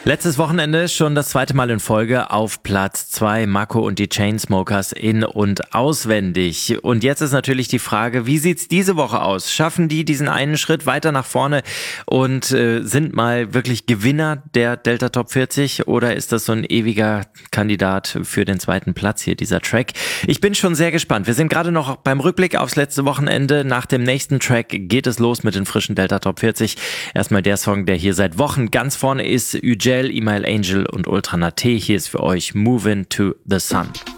Letztes Wochenende schon das zweite Mal in Folge auf Platz 2, Marco und die Chainsmokers in- und auswendig. Und jetzt ist natürlich die Frage, wie sieht's diese Woche aus? Schaffen die diesen einen Schritt weiter nach vorne und sind mal wirklich Gewinner der Delta Top 40 oder ist das so ein ewiger Kandidat für den zweiten Platz hier, dieser Track? Ich bin schon sehr gespannt. Wir sind gerade noch beim Rückblick aufs letzte Wochenende. Nach dem nächsten Track geht es los mit den frischen Delta Top 40. Erstmal der Song, der hier seit Wochen ganz vorne ist, Üjel, Email Angel und Ultra Nate. Hier ist für euch Movin' to the Sun.